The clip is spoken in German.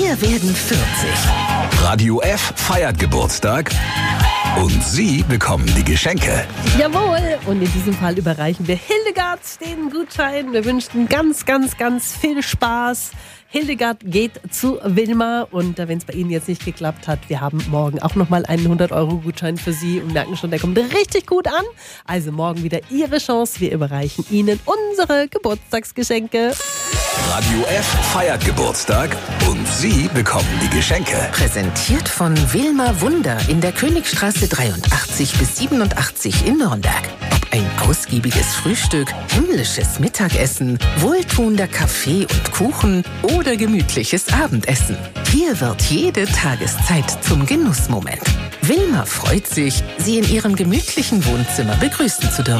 Wir werden 40. Radio F feiert Geburtstag und Sie bekommen die Geschenke. Jawohl! Und in diesem Fall überreichen wir Hildegard den Gutschein. Wir wünschen ganz, ganz, ganz viel Spaß. Hildegard geht zu Wilma und wenn es bei Ihnen jetzt nicht geklappt hat, wir haben morgen auch nochmal einen 100-Euro-Gutschein für Sie und merken schon, der kommt richtig gut an. Also morgen wieder Ihre Chance. Wir überreichen Ihnen unsere Geburtstagsgeschenke. Radio F feiert Geburtstag und Sie bekommen die Geschenke. Präsentiert von Wilma Wunder in der Königstraße 83 bis 87 in Nürnberg. Ob ein ausgiebiges Frühstück, himmlisches Mittagessen, wohltuender Kaffee und Kuchen oder gemütliches Abendessen. Hier wird jede Tageszeit zum Genussmoment. Wilma freut sich, Sie in ihrem gemütlichen Wohnzimmer begrüßen zu dürfen.